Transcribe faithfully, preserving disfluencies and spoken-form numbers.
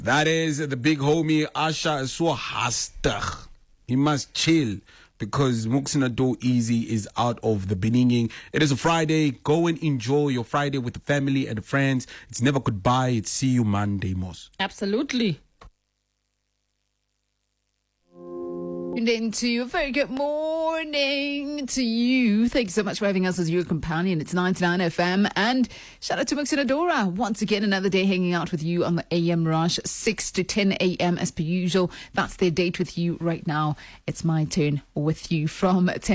That is the big homie Asha is so hastig. He must chill because Muxinado Easy is out of the Beninging. It is a Friday. Go and enjoy your Friday with the family and the friends. It's never goodbye. It's see you Monday, Mos. Absolutely. And into a very good morning to you. Thank you so much for having us as your companion. It's ninety-nine F M. And shout out to Muxinadora. Once again, another day hanging out with you on the A M Rush, six to ten A M as per usual. That's their date with you right now. It's my turn with you from ten